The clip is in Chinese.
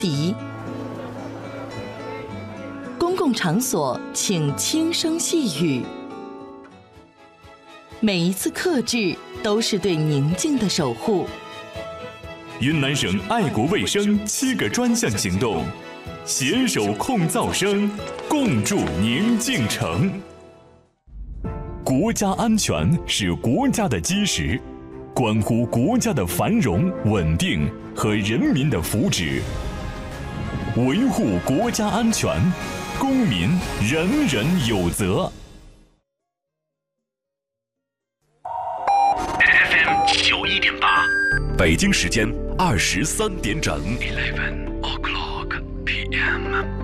笛。公共场所请轻声细语。每一次克制都是对宁静的守护。 云南省爱国卫生7个专项行动，携手控噪声，共筑宁静城。国家安全是国家的基石，关乎国家的繁荣稳定和人民的福祉。维护国家安全，公民人人有责。 FM 91.8，北京时间23点整。11 o'clock p.m.